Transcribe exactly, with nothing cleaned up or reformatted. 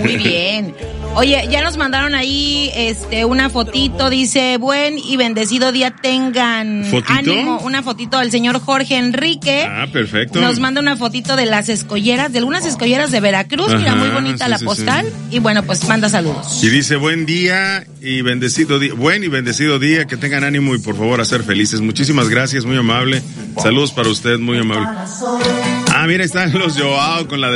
Muy bien. Oye, ya nos mandaron ahí este una fotito, dice, buen y bendecido día tengan. ¿Fotito? Ánimo, una fotito del señor Jorge Enrique. Ah, perfecto. Nos manda una fotito de las escolleras, de algunas escolleras de Veracruz. Ajá, mira, muy bonita sí, la sí, postal. Sí. Y bueno, pues manda saludos. Y dice, buen día y bendecido día, buen y bendecido día, que tengan ánimo y por favor a ser felices. Muchísimas gracias, muy amable. Saludos para usted, muy amable. Ah, mira, están los Joao con la